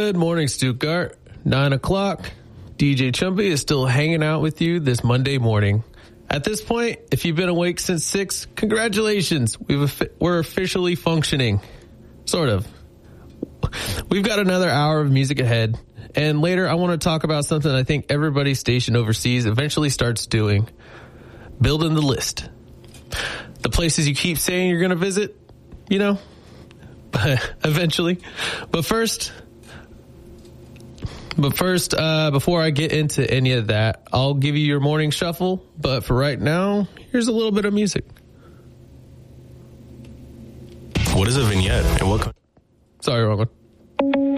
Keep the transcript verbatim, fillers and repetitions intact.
Good morning, Stuttgart. Nine o'clock. D J Chumpy is still hanging out with you this Monday morning. At this point, if you've been awake since six, congratulations. We've we're officially functioning. Sort of. We've got another hour of music ahead. And later, I want to talk about something I think everybody stationed overseas eventually starts doing. Building the list. The places you keep saying you're going to visit, you know, eventually. But first, but first, uh, before I get into any of that, I'll give you your morning shuffle. But for right now, here's a little bit of music. What is a vignette? And what? Sorry, wrong one.